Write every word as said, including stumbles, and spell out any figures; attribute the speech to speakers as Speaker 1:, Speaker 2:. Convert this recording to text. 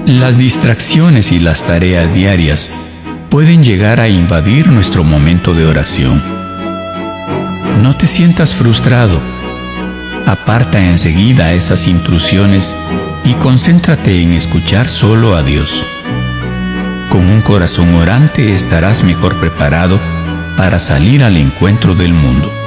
Speaker 1: Las distracciones y las tareas diarias pueden llegar a invadir nuestro momento de oración. No te sientas frustrado. Aparta enseguida esas intrusiones y concéntrate en escuchar solo a Dios. Con un corazón orante estarás mejor preparado para salir al encuentro del mundo.